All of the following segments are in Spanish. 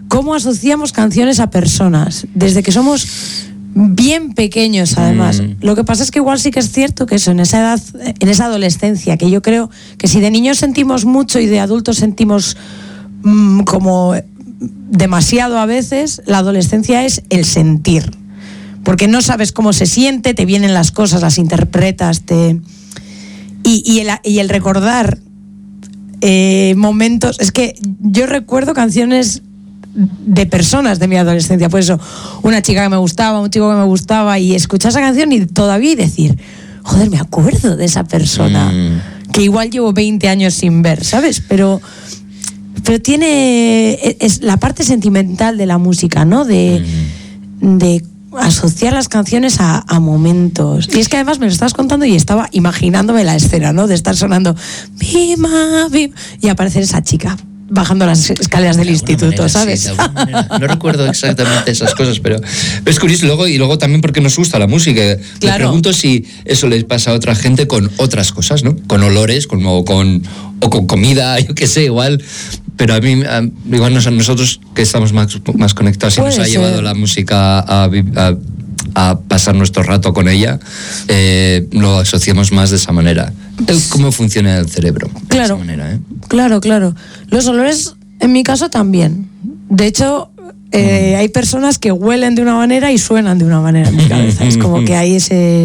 cómo asociamos canciones a personas, desde que somos bien pequeños, además. Lo que pasa es que igual sí que es cierto que eso, en esa edad, en esa adolescencia, que yo creo que si de niños sentimos mucho y de adultos sentimos como demasiado a veces, la adolescencia es el sentir, porque no sabes cómo se siente, te vienen las cosas, las interpretas, y el recordar momentos. Es que yo recuerdo canciones de personas de mi adolescencia, pues eso, una chica que me gustaba, un chico que me gustaba, y escuchar esa canción y todavía decir, joder, me acuerdo de esa persona que igual llevo 20 años sin ver, ¿sabes? Pero tiene es la parte sentimental de la música, ¿no? De asociar las canciones a momentos. Y es que además me lo estabas contando y estaba imaginándome la escena, ¿no? De estar sonando Bima, Bima, y aparecer esa chica bajando las escaleras del instituto, ¿sabes? Sí, no recuerdo exactamente esas cosas, pero es curioso. Luego también porque nos gusta la música. Claro. Me pregunto si eso les pasa a otra gente con otras cosas, ¿no? Con olores, con comida, yo qué sé, igual. Pero a mí, igual nosotros que estamos más conectados y nos ha llevado la música a pasar nuestro rato con ella, lo asociamos más de esa manera. Cómo funciona el cerebro. Claro, de esa manera, claro. Los olores, en mi caso, también. De hecho, hay personas que huelen de una manera y suenan de una manera en mi cabeza. Es como que hay ese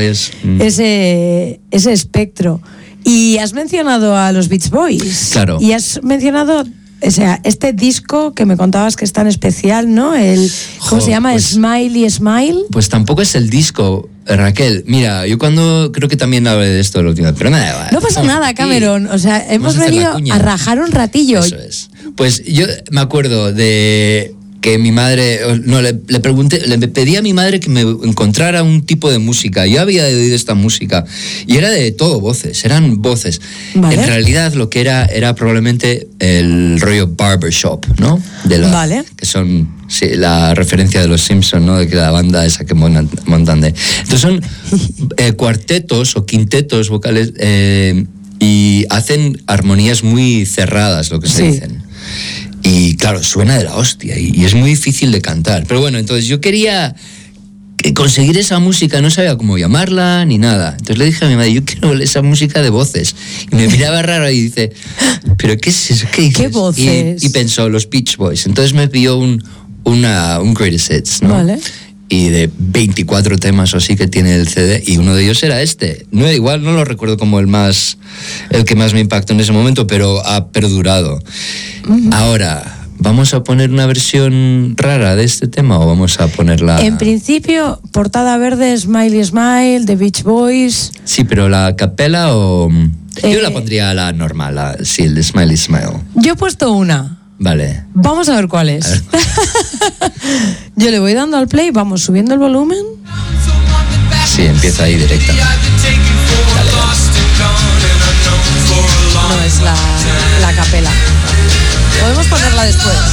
espectro. Y has mencionado a los Beach Boys. Claro. Y has mencionado, o sea, este disco que me contabas que es tan especial, ¿no? ¿Cómo se llama? Pues, Smiley Smile. Pues tampoco es el disco, Raquel. Mira, yo creo que también hablé de esto la última vez, pero nada. No pasa nada, Cameron. O sea, hemos venido a rajar un ratillo. Eso es. Pues yo me acuerdo de que mi madre, le pedí a mi madre que me encontrara un tipo de música. Yo había oído esta música y era de todo eran voces. ¿Vale? En realidad lo que era probablemente el rollo barbershop, ¿no? Vale. Que son la referencia de los Simpsons, ¿no? De que la banda esa que montan de. Entonces son cuartetos o quintetos vocales y hacen armonías muy cerradas, lo que se dicen. Y claro, suena de la hostia y es muy difícil de cantar. Pero bueno, entonces yo quería conseguir esa música, no sabía cómo llamarla ni nada. Entonces le dije a mi madre, yo quiero esa música de voces. Y me miraba raro y dice, ¿pero qué es eso? ¿Qué dices? ¿Qué voces? Y pensó, los Beach Boys. Entonces me pidió un Greatest Hits, ¿no? Vale. Y de 24 temas o así que tiene el CD, y uno de ellos era este. No, igual no lo recuerdo como el que más me impactó en ese momento, pero ha perdurado. Ahora, ¿vamos a poner una versión rara de este tema o vamos a ponerla? En principio, portada verde, Smiley Smile, The Beach Boys. Sí, pero la capela o... Yo la pondría la normal, sí, el de Smiley Smile. Yo he puesto una. Vale. Vamos a ver cuál es. Yo le voy dando al play, vamos subiendo el volumen. Sí, empieza ahí directa. Dale. No es la capela. Podemos ponerla después.